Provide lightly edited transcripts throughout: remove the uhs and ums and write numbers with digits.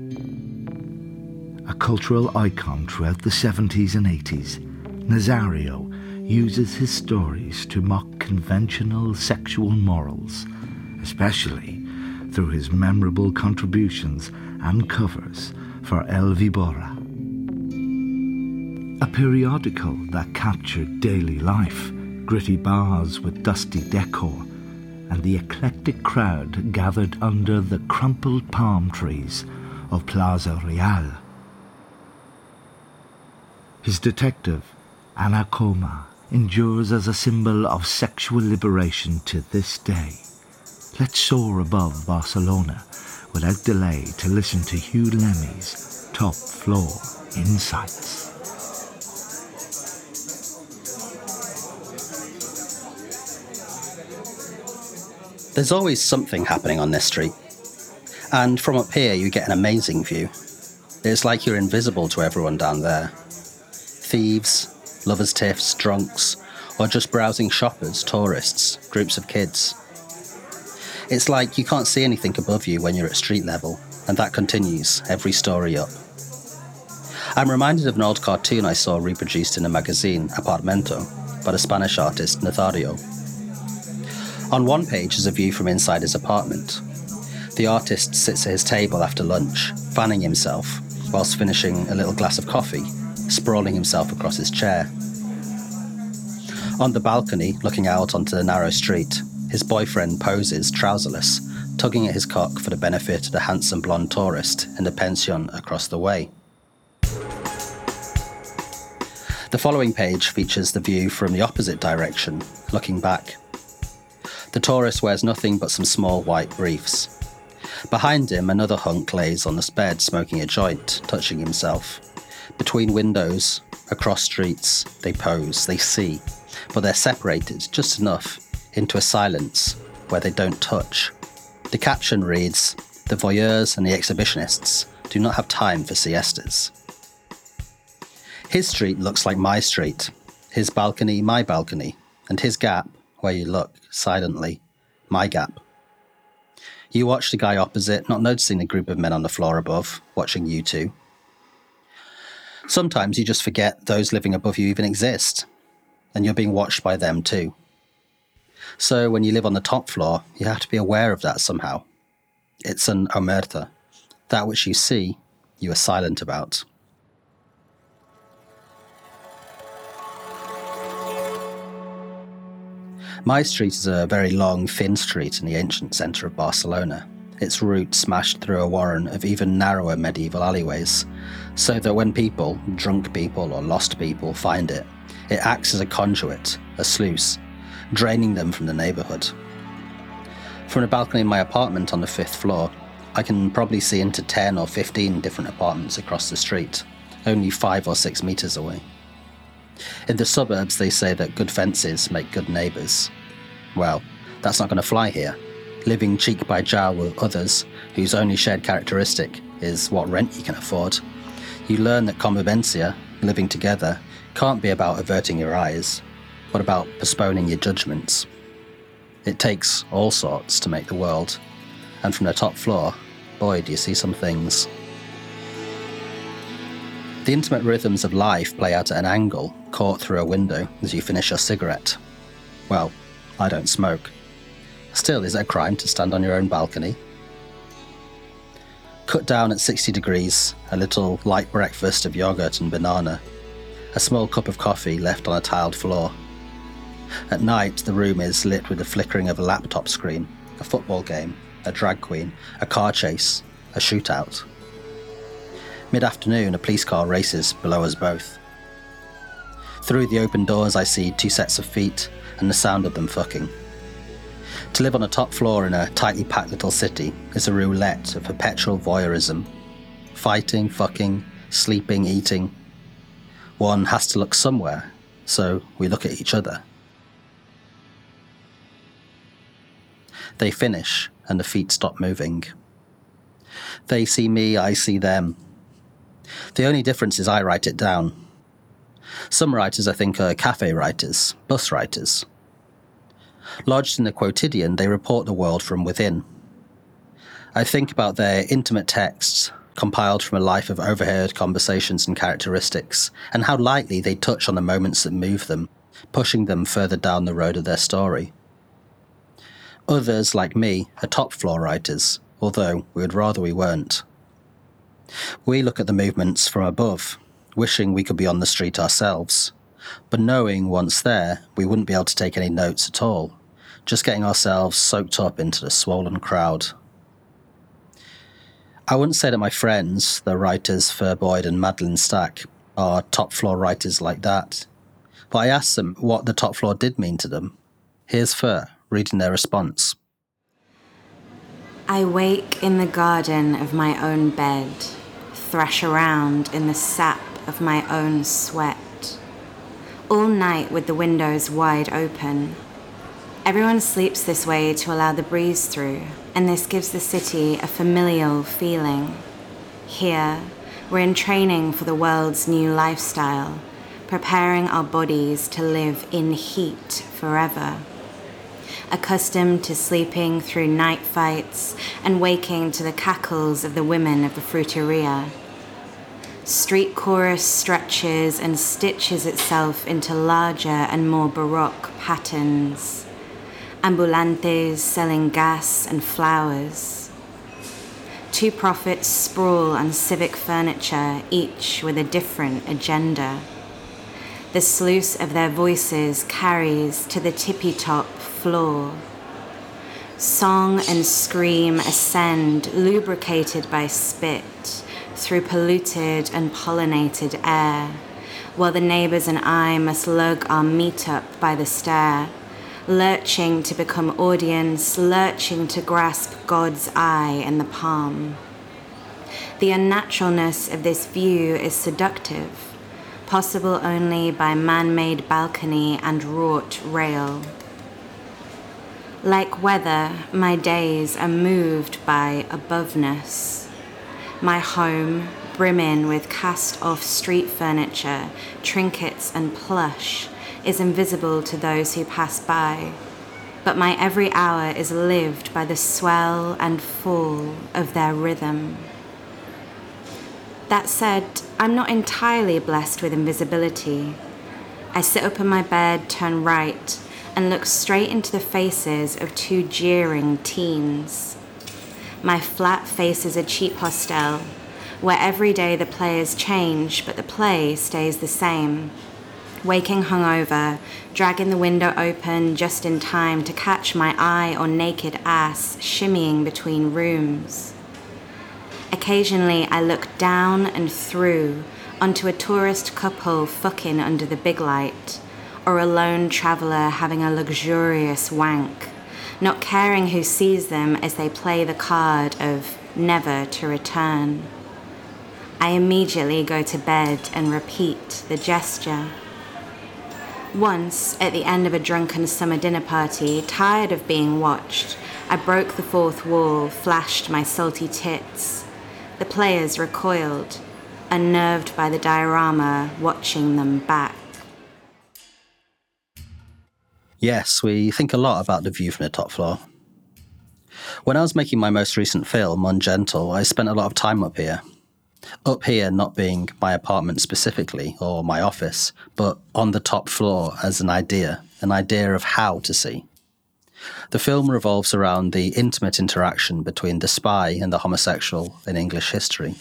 A cultural icon throughout the 70s and 80s, Nazario uses his stories to mock conventional sexual morals, especially through his memorable contributions and covers for El Vibora, a periodical that captured daily life, gritty bars with dusty decor, and the eclectic crowd gathered under the crumpled palm trees of Plaza Real. His detective, Ana Coma, endures as a symbol of sexual liberation to this day. Let's soar above Barcelona without delay to listen to Hugh Lemmy's Top Floor Insights. There's always something happening on this street. And from up here you get an amazing view. It's like you're invisible to everyone down there. Thieves, lovers' tiffs, drunks, or just browsing shoppers, tourists, groups of kids. It's like you can't see anything above you when you're at street level, and that continues every story up. I'm reminded of an old cartoon I saw reproduced in a magazine, Apartamento, by the Spanish artist Nazario. On one page is a view from inside his apartment. The artist sits at his table after lunch, fanning himself, whilst finishing a little glass of coffee, sprawling himself across his chair. On the balcony, looking out onto the narrow street, his boyfriend poses trouserless, tugging at his cock for the benefit of the handsome blonde tourist in the pension across the way. The following page features the view from the opposite direction, looking back. The tourist wears nothing but some small white briefs. Behind him, another hunk lays on the bed smoking a joint, touching himself. Between windows, across streets, they pose, they see, but they're separated just enough into a silence where they don't touch. The caption reads, "The voyeurs and the exhibitionists do not have time for siestas." His street looks like my street, his balcony, my balcony, and his gap, where you look silently, my gap. You watch the guy opposite, not noticing the group of men on the floor above, watching you two. Sometimes you just forget those living above you even exist, and you're being watched by them too. So when you live on the top floor, you have to be aware of that somehow. It's an omerta. That which you see, you are silent about. My street is a very long, thin street in the ancient centre of Barcelona, its route smashed through a warren of even narrower medieval alleyways, so that when people, drunk people or lost people, find it, it acts as a conduit, a sluice, draining them from the neighbourhood. From the balcony in my apartment on the 5th floor, I can probably see into 10 or 15 different apartments across the street, only 5 or 6 metres away. In the suburbs, they say that good fences make good neighbours. Well, that's not going to fly here. Living cheek by jowl with others, whose only shared characteristic is what rent you can afford, you learn that convivencia, living together, can't be about averting your eyes, but about postponing your judgments. It takes all sorts to make the world, and from the top floor, boy, do you see some things. The intimate rhythms of life play out at an angle, caught through a window as you finish your cigarette. Well, I don't smoke. Still, is it a crime to stand on your own balcony? Cut down at 60 degrees, a little light breakfast of yogurt and banana, a small cup of coffee left on a tiled floor. At night, the room is lit with the flickering of a laptop screen, a football game, a drag queen, a car chase, a shootout. Mid-afternoon, a police car races below us both. Through the open doors, I see 2 sets of feet and the sound of them fucking. To live on a top floor in a tightly packed little city is a roulette of perpetual voyeurism. Fighting, fucking, sleeping, eating. One has to look somewhere, so we look at each other. They finish, and the feet stop moving. They see me, I see them. The only difference is I write it down. Some writers, I think, are cafe writers, bus writers. Lodged in the quotidian, they report the world from within. I think about their intimate texts, compiled from a life of overheard conversations and characteristics, and how lightly they touch on the moments that move them, pushing them further down the road of their story. Others, like me, are top-floor writers, although we would rather we weren't. We look at the movements from above, wishing we could be on the street ourselves, but knowing once there we wouldn't be able to take any notes at all, just getting ourselves soaked up into the swollen crowd. I wouldn't say that my friends, the writers Fur Boyd and Madeline Stack, are top-floor writers like that, but I asked them what the top floor did mean to them. Here's Fur reading their response. I wake in the garden of my own bed, thrash around in the sap of my own sweat, all night with the windows wide open. Everyone sleeps this way to allow the breeze through, and this gives the city a familial feeling. Here, we're in training for the world's new lifestyle, preparing our bodies to live in heat forever. Accustomed to sleeping through night fights and waking to the cackles of the women of the fruiteria. Street chorus stretches and stitches itself into larger and more baroque patterns. Ambulantes selling gas and flowers. Two prophets sprawl on civic furniture, each with a different agenda. The sluice of their voices carries to the tippy-top floor. Song and scream ascend, lubricated by spit, through polluted and pollinated air, while the neighbours and I must lug our meat up by the stair, lurching to become audience, lurching to grasp God's eye in the palm. The unnaturalness of this view is seductive, possible only by man-made balcony and wrought rail. Like weather, my days are moved by aboveness. My home, brimming with cast-off street furniture, trinkets and plush, is invisible to those who pass by, but my every hour is lived by the swell and fall of their rhythm. That said, I'm not entirely blessed with invisibility. I sit up in my bed, turn right, and look straight into the faces of two jeering teens. My flat faces a cheap hostel, where every day the players change, but the play stays the same. Waking hungover, dragging the window open just in time to catch my eye on naked ass shimmying between rooms. Occasionally I look down and through onto a tourist couple fucking under the big light, or a lone traveller having a luxurious wank, not caring who sees them as they play the card of never to return. I immediately go to bed and repeat the gesture. Once, at the end of a drunken summer dinner party, tired of being watched, I broke the fourth wall, flashed my salty tits. The players recoiled, unnerved by the diorama, watching them back. Yes, we think a lot about the view from the top floor. When I was making my most recent film, Ungentle, I spent a lot of time up here. Up here not being my apartment specifically, or my office, but on the top floor as an idea of how to see. The film revolves around the intimate interaction between the spy and the homosexual in English history.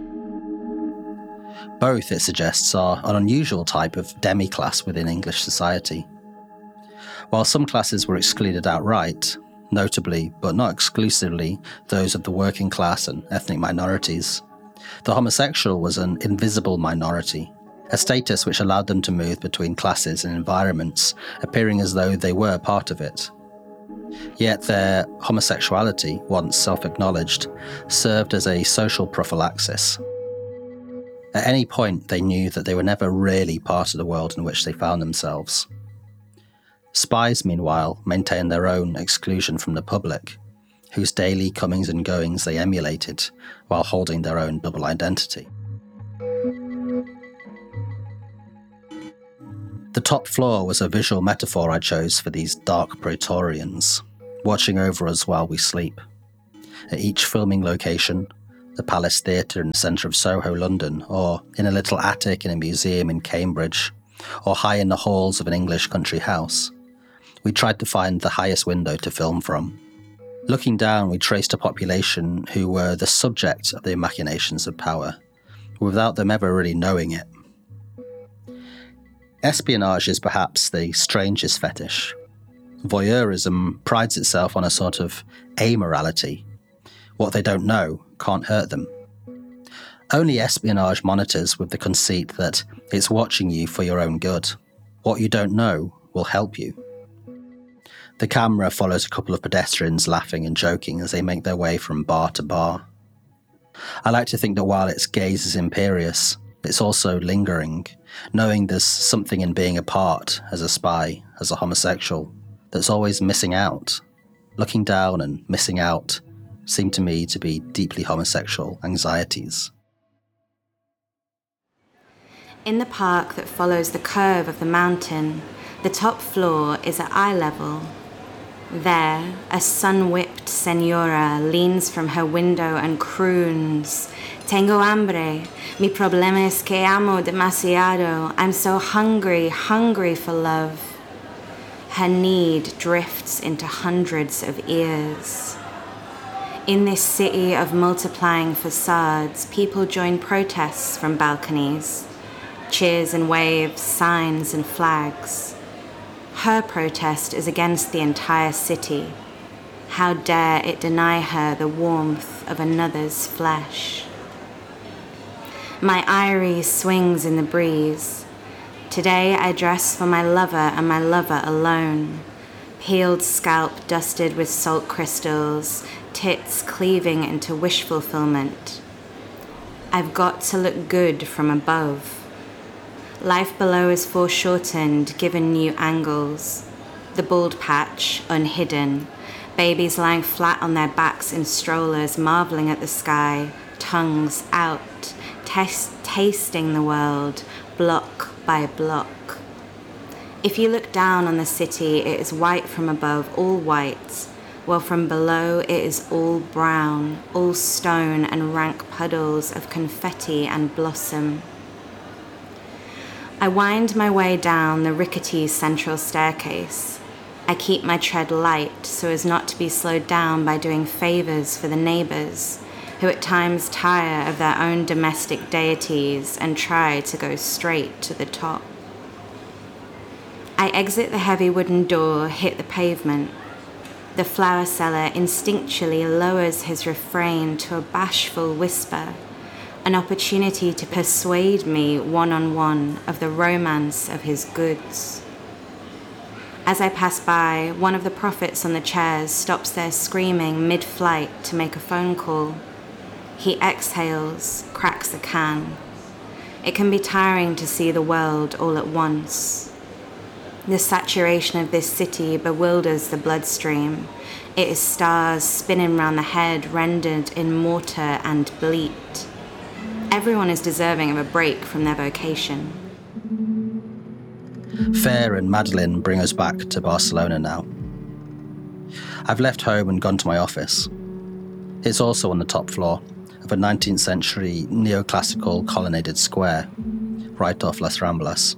Both, it suggests, are an unusual type of demi-class within English society. While some classes were excluded outright, notably, but not exclusively, those of the working class and ethnic minorities, the homosexual was an invisible minority, a status which allowed them to move between classes and environments, appearing as though they were part of it. Yet their homosexuality, once self-acknowledged, served as a social prophylaxis. At any point, they knew that they were never really part of the world in which they found themselves. Spies, meanwhile, maintained their own exclusion from the public, whose daily comings and goings they emulated, while holding their own double identity. The top floor was a visual metaphor I chose for these dark Praetorians, watching over us while we sleep. At each filming location, the Palace Theatre in the centre of Soho, London, or in a little attic in a museum in Cambridge, or high in the halls of an English country house. We tried to find the highest window to film from. Looking down, we traced a population who were the subject of the machinations of power, without them ever really knowing it. Espionage is perhaps the strangest fetish. Voyeurism prides itself on a sort of amorality. What they don't know can't hurt them. Only espionage monitors with the conceit that it's watching you for your own good. What you don't know will help you. The camera follows a couple of pedestrians laughing and joking as they make their way from bar to bar. I like to think that while its gaze is imperious, it's also lingering, knowing there's something in being apart as a spy, as a homosexual, that's always missing out. Looking down and missing out seem to me to be deeply homosexual anxieties. In the park that follows the curve of the mountain, the top floor is at eye level. There, a sun-whipped senora leans from her window and croons, "Tengo hambre, mi problema es que amo demasiado, I'm so hungry, hungry for love." Her need drifts into hundreds of ears. In this city of multiplying facades, people join protests from balconies. Cheers and waves, signs and flags. Her protest is against the entire city. How dare it deny her the warmth of another's flesh? My iris swings in the breeze. Today I dress for my lover and my lover alone. Peeled scalp dusted with salt crystals, tits cleaving into wish fulfillment. I've got to look good from above. Life below is foreshortened, given new angles. The bald patch, unhidden. Babies lying flat on their backs in strollers, marveling at the sky, tongues out, tasting the world, block by block. If you look down on the city, it is white from above, all white, while from below it is all brown, all stone and rank puddles of confetti and blossom. I wind my way down the rickety central staircase. I keep my tread light so as not to be slowed down by doing favors for the neighbors, who at times tire of their own domestic deities and try to go straight to the top. I exit the heavy wooden door, hit the pavement. The flower seller instinctually lowers his refrain to a bashful whisper, an opportunity to persuade me one-on-one of the romance of his goods. As I pass by, one of the prophets on the chairs stops their screaming mid-flight to make a phone call. He exhales, cracks a can. It can be tiring to see the world all at once. The saturation of this city bewilders the bloodstream. It is stars spinning round the head, rendered in mortar and bleat. Everyone is deserving of a break from their vocation. Fair and Madeline bring us back to Barcelona now. I've left home and gone to my office. It's also on the top floor of a 19th century neoclassical colonnaded square, right off Las Ramblas.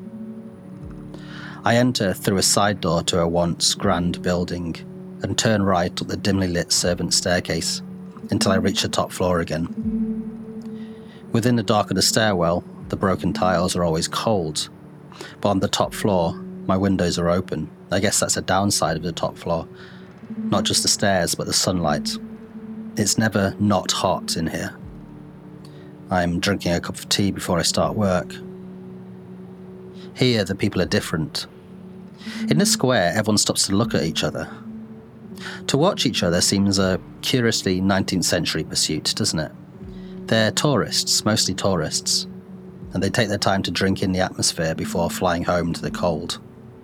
I enter through a side door to a once grand building and turn right up the dimly lit servant staircase until I reach the top floor again. Within the dark of the stairwell, the broken tiles are always cold, but on the top floor, my windows are open. I guess that's a downside of the top floor. Not just the stairs, but the sunlight. It's never not hot in here. I'm drinking a cup of tea before I start work. Here, the people are different. In the square, everyone stops to look at each other. To watch each other seems a curiously 19th century pursuit, doesn't it? They're tourists, mostly tourists, and they take their time to drink in the atmosphere before flying home to the cold.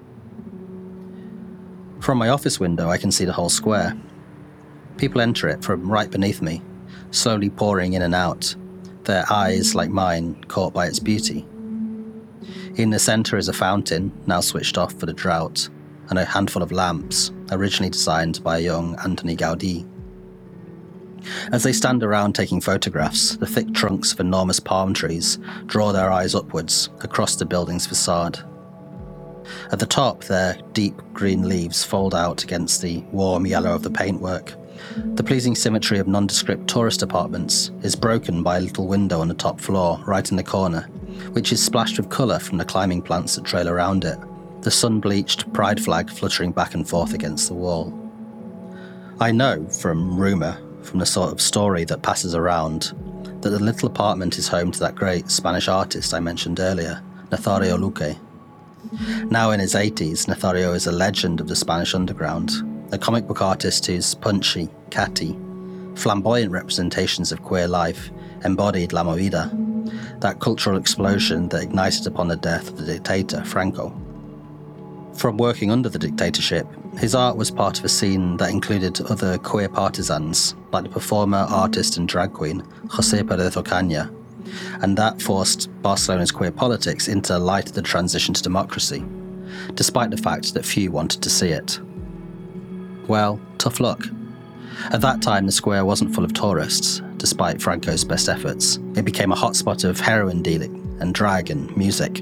From my office window, I can see the whole square. People enter it from right beneath me, slowly pouring in and out, their eyes, like mine, caught by its beauty. In the centre is a fountain, now switched off for the drought, and a handful of lamps, originally designed by young Antoni Gaudí. As they stand around taking photographs, the thick trunks of enormous palm trees draw their eyes upwards across the building's facade. At the top, their deep green leaves fold out against the warm yellow of the paintwork. The pleasing symmetry of nondescript tourist apartments is broken by a little window on the top floor, right in the corner, which is splashed with colour from the climbing plants that trail around it, the sun-bleached pride flag fluttering back and forth against the wall. I know, from rumour, from the sort of story that passes around, that the little apartment is home to that great Spanish artist I mentioned earlier, Nazario Luque. Now in his 80s, Nazario is a legend of the Spanish underground, a comic book artist whose punchy, catty, flamboyant representations of queer life embodied La Movida, that cultural explosion that ignited upon the death of the dictator, Franco. From working under the dictatorship, his art was part of a scene that included other queer partisans, like the performer, artist and drag queen, José Pérez Ocaña, and that forced Barcelona's queer politics into the light of the transition to democracy, despite the fact that few wanted to see it. Well, tough luck. At that time, the square wasn't full of tourists, despite Franco's best efforts. It became a hotspot of heroin dealing and drag and music.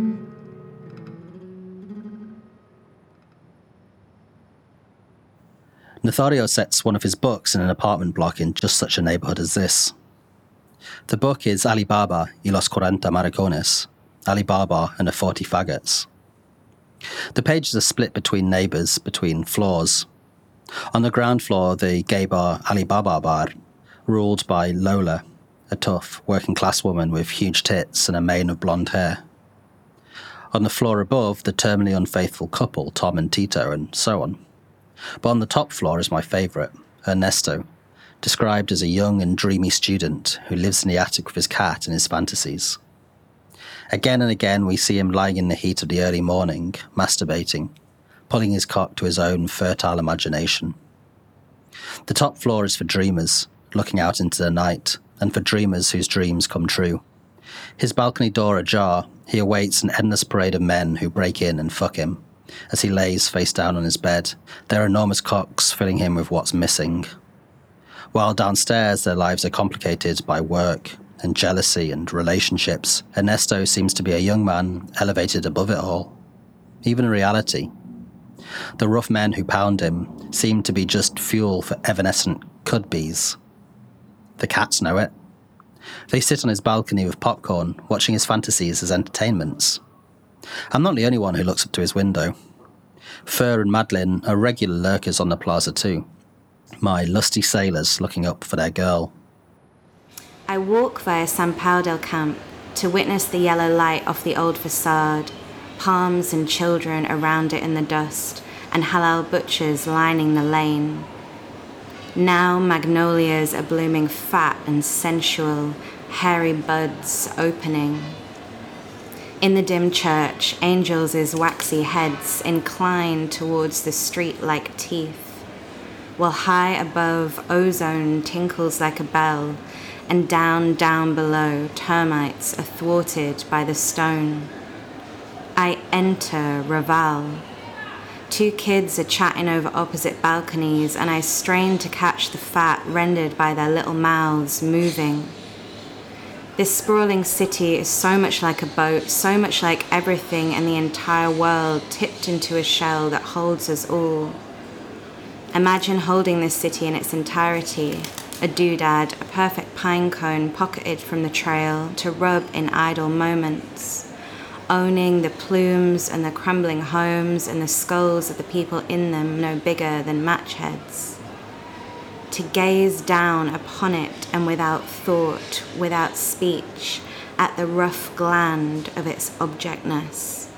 Nazario sets one of his books in an apartment block in just such a neighbourhood as this. The book is Ali Baba y los 40 maricones, Ali Baba and the 40 faggots. The pages are split between neighbours, between floors. On the ground floor, the gay bar Ali Baba Bar, ruled by Lola, a tough, working-class woman with huge tits and a mane of blonde hair. On the floor above, the terminally unfaithful couple, Tom and Tito, and so on. But on the top floor is my favourite, Ernesto, described as a young and dreamy student who lives in the attic with his cat and his fantasies. Again and again we see him lying in the heat of the early morning, masturbating, pulling his cock to his own fertile imagination. The top floor is for dreamers, looking out into the night, and for dreamers whose dreams come true. His balcony door ajar, he awaits an endless parade of men who break in and fuck him, as he lays face down on his bed, their enormous cocks filling him with what's missing. While downstairs their lives are complicated by work and jealousy and relationships, Ernesto seems to be a young man elevated above it all. Even in reality, the rough men who pound him seem to be just fuel for evanescent could-bees. The cats know it. They sit on his balcony with popcorn, watching his fantasies as entertainments. I'm not the only one who looks up to his window. Fur and Madeline are regular lurkers on the plaza too, my lusty sailors looking up for their girl. I walk via San Pau del Camp to witness the yellow light off the old facade, palms and children around it in the dust, and halal butchers lining the lane. Now magnolias are blooming fat and sensual, hairy buds opening. In the dim church, angels' waxy heads incline towards the street like teeth, while high above ozone tinkles like a bell, and down below termites are thwarted by the stone. I enter Raval. 2 kids are chatting over opposite balconies, and I strain to catch the fat rendered by their little mouths moving. This sprawling city is so much like a boat, so much like everything in the entire world tipped into a shell that holds us all. Imagine holding this city in its entirety, a doodad, a perfect pine cone pocketed from the trail to rub in idle moments, owning the plumes and the crumbling homes and the skulls of the people in them no bigger than match heads. To gaze down upon it and without thought, without speech, at the rough gland of its objectness.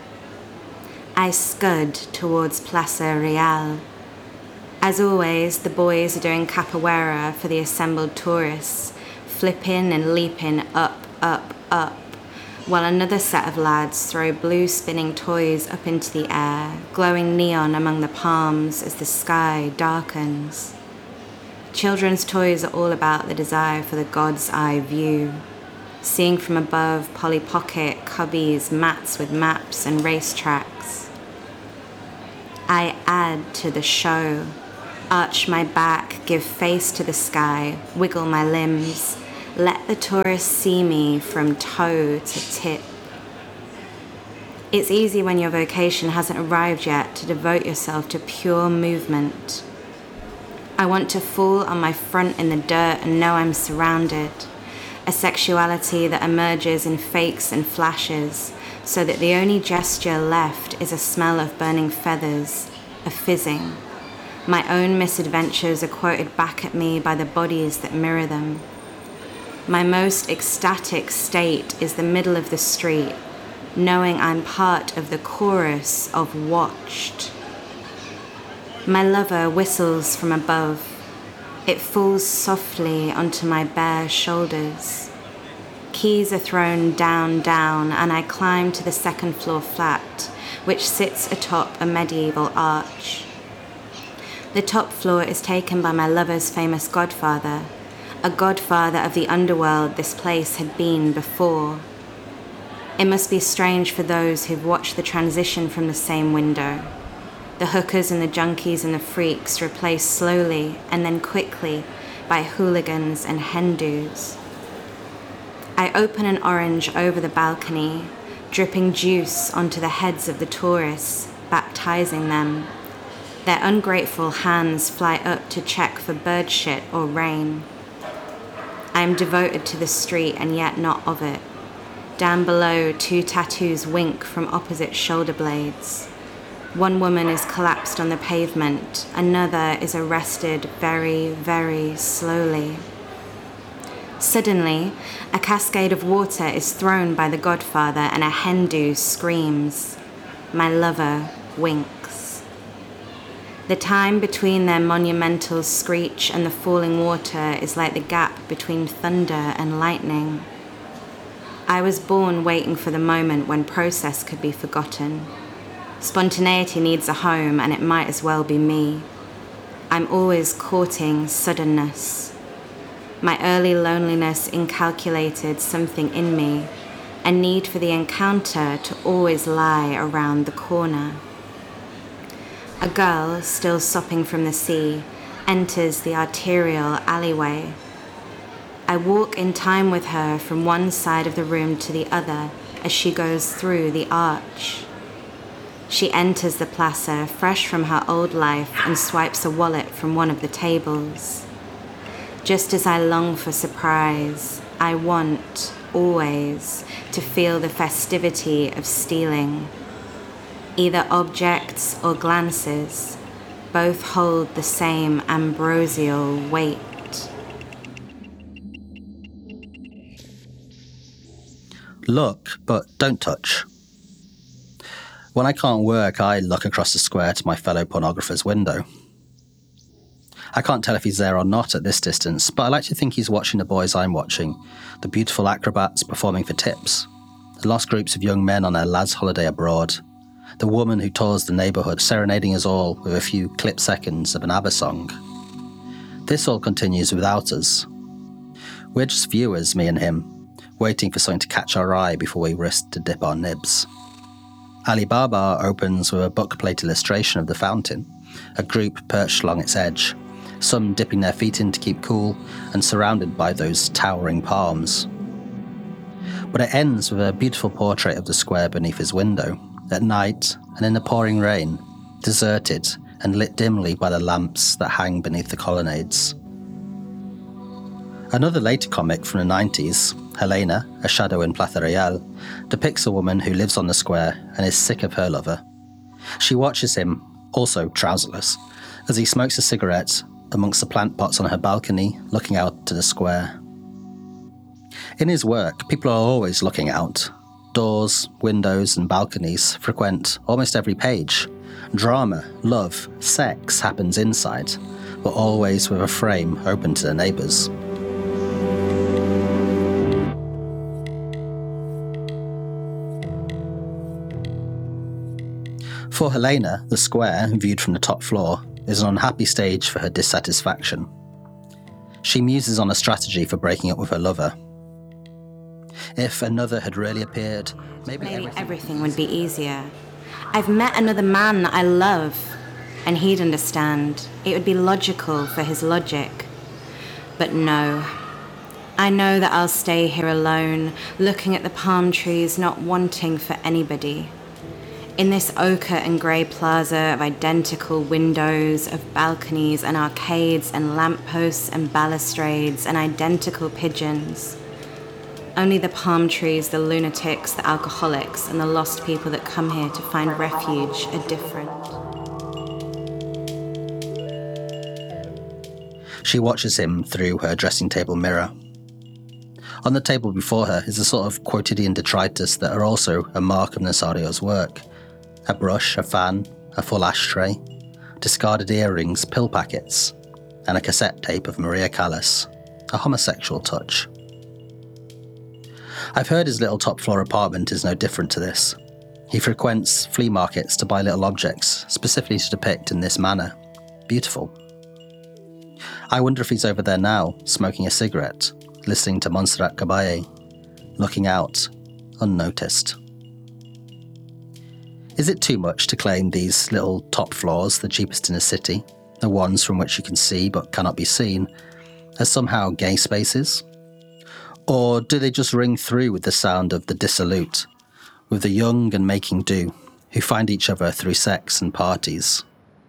I scud towards Plaza Real. As always, the boys are doing capoeira for the assembled tourists, flipping and leaping up, while another set of lads throw blue spinning toys up into the air, glowing neon among the palms as the sky darkens. Children's toys are all about the desire for the God's eye view, seeing from above Polly Pocket, cubbies, mats with maps and racetracks. I add to the show, Arch my back, give face to the sky, wiggle my limbs, let the tourist see me from toe to tip. It's easy when your vocation hasn't arrived yet to devote yourself to pure movement. I want to fall on my front in the dirt and know I'm surrounded. A sexuality that emerges in fakes and flashes, so that the only gesture left is a smell of burning feathers, a fizzing. My own misadventures are quoted back at me by the bodies that mirror them. My most ecstatic state is the middle of the street, knowing I'm part of the chorus of watched. My lover whistles from above. It falls softly onto my bare shoulders. Keys are thrown down, and I climb to the second floor flat, which sits atop a medieval arch. The top floor is taken by my lover's famous godfather, a godfather of the underworld this place had been before. It must be strange for those who've watched the transition from the same window. The hookers and the junkies and the freaks replaced slowly and then quickly by hooligans and Hindus. I open an orange over the balcony, dripping juice onto the heads of the tourists, baptizing them. Their ungrateful hands fly up to check for bird shit or rain. I am devoted to the street and yet not of it. Down below, 2 tattoos wink from opposite shoulder blades. One woman is collapsed on the pavement, another is arrested very, very slowly. Suddenly, a cascade of water is thrown by the godfather and a Hindu screams. My lover winks. The time between their monumental screech and the falling water is like the gap between thunder and lightning. I was born waiting for the moment when process could be forgotten. Spontaneity needs a home, and it might as well be me. I'm always courting suddenness. My early loneliness inculcated something in me, a need for the encounter to always lie around the corner. A girl, still sopping from the sea, enters the arterial alleyway. I walk in time with her from one side of the room to the other as she goes through the arch. She enters the plaza fresh from her old life and swipes a wallet from one of the tables. Just as I long for surprise, I want, always, to feel the festivity of stealing. Either objects or glances, both hold the same ambrosial weight. Look, but don't touch. When I can't work, I look across the square to my fellow pornographer's window. I can't tell if he's there or not at this distance, but I like to think he's watching the boys I'm watching, the beautiful acrobats performing for tips, the lost groups of young men on their lads' holiday abroad, the woman who tours the neighbourhood serenading us all with a few clip seconds of an ABBA song. This all continues without us. We're just viewers, me and him, waiting for something to catch our eye before we risk to dip our nibs. Alibaba opens with a book-plate illustration of the fountain, a group perched along its edge, some dipping their feet in to keep cool and surrounded by those towering palms. But it ends with a beautiful portrait of the square beneath his window, at night and in the pouring rain, deserted and lit dimly by the lamps that hang beneath the colonnades. Another later comic from the 90s, Helena, A Shadow in Plaza Real, depicts a woman who lives on the square and is sick of her lover. She watches him, also trouserless, as he smokes a cigarette amongst the plant pots on her balcony, looking out to the square. In his work, people are always looking out. Doors, windows, and balconies frequent almost every page. Drama, love, sex happens inside, but always with a frame open to the neighbours. For Helena, the square, viewed from the top floor, is an unhappy stage for her dissatisfaction. She muses on a strategy for breaking up with her lover. If another had really appeared, maybe everything would be easier. I've met another man that I love. and he'd understand. It would be logical for his logic. But no. I know that I'll stay here alone, looking at the palm trees, not wanting for anybody. In this ochre and grey plaza of identical windows, of balconies and arcades and lampposts and balustrades and identical pigeons. Only the palm trees, the lunatics, the alcoholics, and the lost people that come here to find refuge are different. She watches him through her dressing table mirror. On the table before her is a sort of quotidian detritus that are also a mark of Nazario's work. A brush, a fan, a full ashtray, discarded earrings, pill packets, and a cassette tape of Maria Callas, a homosexual touch. I've heard his little top-floor apartment is no different to this. He frequents flea markets to buy little objects, specifically to depict in this manner. Beautiful. I wonder if he's over there now, smoking a cigarette, listening to Montserrat Caballé, looking out, unnoticed. Is it too much to claim these little top floors, the cheapest in a city, the ones from which you can see but cannot be seen, as somehow gay spaces? Or do they just ring through with the sound of the dissolute, with the young and making do, who find each other through sex and parties?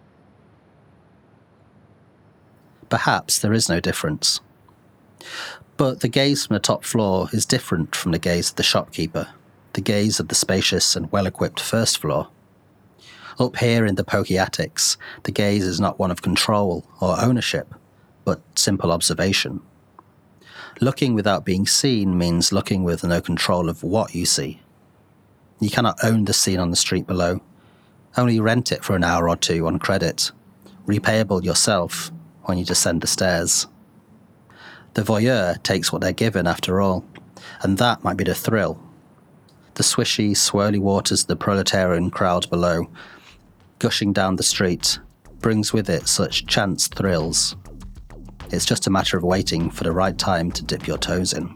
Perhaps there is no difference. But the gaze from the top floor is different from the gaze of the shopkeeper, the gaze of the spacious and well-equipped first floor. Up here in the pokey attics, the gaze is not one of control or ownership, but simple observation. Looking without being seen means looking with no control of what you see. You cannot own the scene on the street below, only rent it for an hour or two on credit, repayable yourself when you descend the stairs. The voyeur takes what they're given after all, and that might be the thrill. The swishy, swirly waters of the proletarian crowd below, gushing down the street, brings with it such chance thrills. It's just a matter of waiting for the right time to dip your toes in.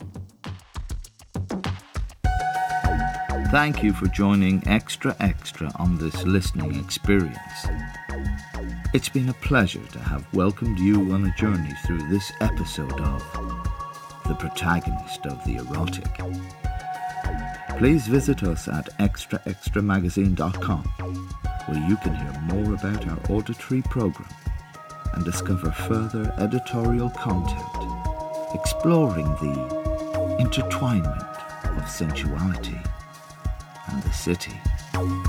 Thank you for joining Extra Extra on this listening experience. It's been a pleasure to have welcomed you on a journey through this episode of The Protagonist of the Erotic. Please visit us at extraextramagazine.com, where you can hear more about our auditory program and discover further editorial content exploring the intertwinement of sensuality and the city.